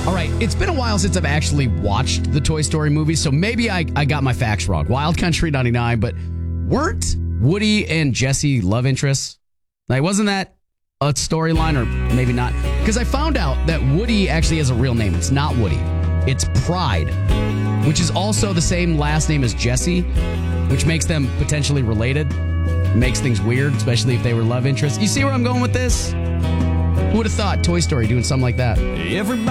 All right, it's been a while since I've actually watched the Toy Story movies, so maybe I got my facts wrong. Wild Country 99, but weren't Woody and Jessie love interests? Like, wasn't that a storyline, or maybe not? Because I found out that Woody actually has a real name. It's not Woody. It's Pride, which is also the same last name as Jessie, which makes them potentially related. Makes things weird, especially if they were love interests. You see where I'm going with this? Who would have thought Toy Story doing something like that? Everybody